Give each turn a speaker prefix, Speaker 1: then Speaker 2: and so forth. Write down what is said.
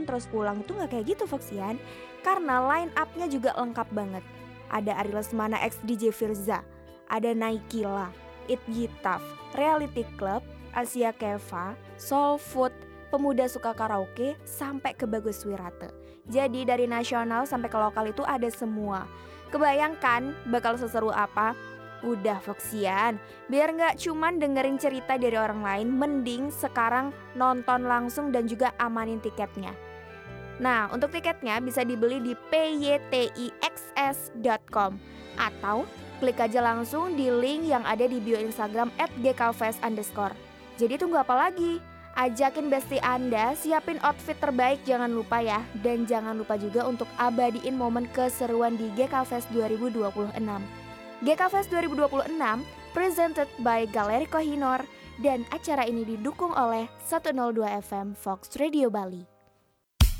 Speaker 1: terus pulang itu nggak kayak gitu Foxian. Karena line up-nya juga lengkap banget. Ada Ari Lesmana x DJ Firza, ada Naikila, It Gitaf, Reality Club, Asia Keva, Soul Food, Pemuda Suka Karaoke, sampai ke Bagus Wirate. Jadi dari nasional sampai ke lokal itu ada semua. Kebayangkan bakal seseru apa? Udah Foxian, biar nggak cuman dengerin cerita dari orang lain, mending sekarang nonton langsung dan juga amanin tiketnya. Nah, untuk tiketnya bisa dibeli di pytixs.com atau klik aja langsung di link yang ada di bio Instagram @gkfest_. Jadi tunggu apa lagi? Ajakin bestie Anda, siapin outfit terbaik jangan lupa ya. Dan jangan lupa juga untuk abadiin momen keseruan di GKFest 2026. GKFest 2026 presented by Galeri Kohinoor dan acara ini didukung oleh 102 FM Fox Radio Bali.